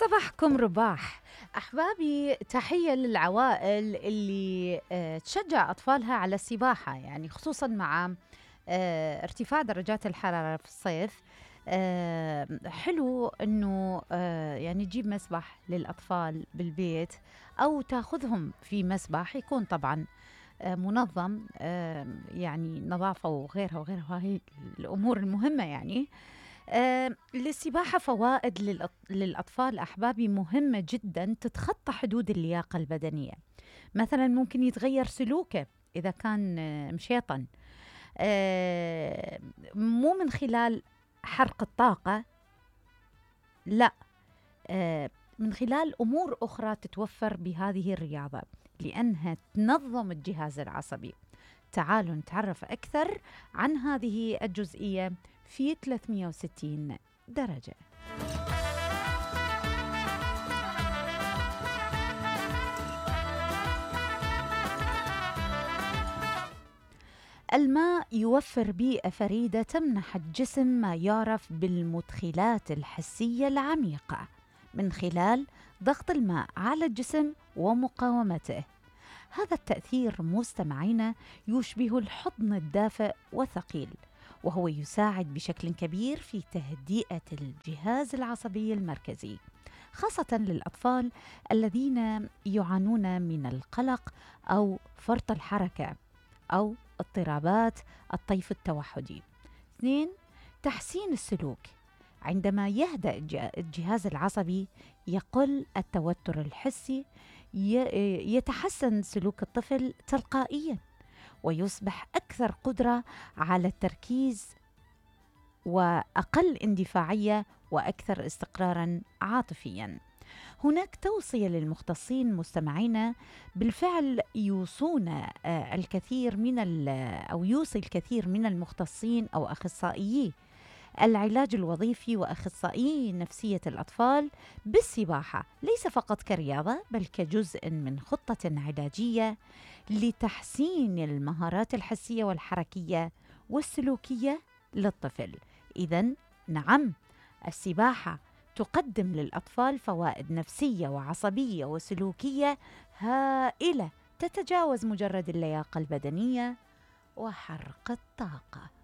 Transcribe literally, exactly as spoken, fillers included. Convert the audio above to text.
صباحكم رباح. أحبابي، تحية للعوائل اللي آه، تشجع أطفالها على السباحة، يعني خصوصا مع آه، ارتفاع درجات الحرارة في الصيف. آه، حلو أنه آه، يعني تجيب مسبح للأطفال بالبيت أو تاخذهم في مسبح يكون طبعا آه، منظم، آه، يعني نظافة وغيرها وغيرها، هي الأمور المهمة يعني. آه، للسباحة فوائد للأط- للأطفال أحبابي مهمة جدا تتخطى حدود اللياقة البدنية. مثلا ممكن يتغير سلوكه إذا كان آه، مشيطا، آه، مو من خلال حرق الطاقة، لا، آه، من خلال أمور أخرى تتوفر بهذه الرياضة لأنها تنظم الجهاز العصبي. تعالوا نتعرف أكثر عن هذه الجزئية في ثلاثمئة وستين درجة. الماء يوفر بيئة فريدة تمنح الجسم ما يعرف بالمدخلات الحسية العميقة من خلال ضغط الماء على الجسم ومقاومته. هذا التأثير مستمعينا يشبه الحضن الدافئ والثقيل، وهو يساعد بشكل كبير في تهدئة الجهاز العصبي المركزي، خاصة للأطفال الذين يعانون من القلق أو فرط الحركة أو اضطرابات الطيف التوحدي. اثنين، تحسين السلوك. عندما يهدأ الج- الجهاز العصبي يقل التوتر الحسي، ي- يتحسن سلوك الطفل تلقائيا ويصبح أكثر قدرة على التركيز وأقل اندفاعية وأكثر استقرارا عاطفيا. هناك توصية للمختصين مستمعينا، بالفعل يوصون آه، الكثير من ال- أو يوصي الكثير من المختصين أو أخصائيي العلاج الوظيفي وأخصائي نفسية الأطفال بالسباحة، ليس فقط كرياضة بل كجزء من خطة علاجية لتحسين المهارات الحسية والحركية والسلوكية للطفل. إذن نعم، السباحة تقدم للأطفال فوائد نفسية وعصبية وسلوكية هائلة تتجاوز مجرد اللياقة البدنية وحرق الطاقة.